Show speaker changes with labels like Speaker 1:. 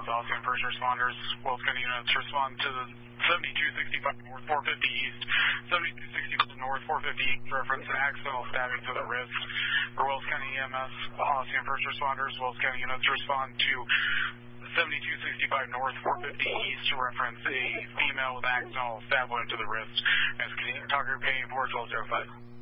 Speaker 1: EMS, Ossian first responders. Wells County units respond to the 7265 north, 450 east, 7265 north, 450 east, reference an accidental stabbing to the wrist. For Wells County EMS, Ossian first responders, Wells County units respond to 7265 north, 450 east, reference a female with accidental stab wound to the wrist. As Canadian Talker paying 4005.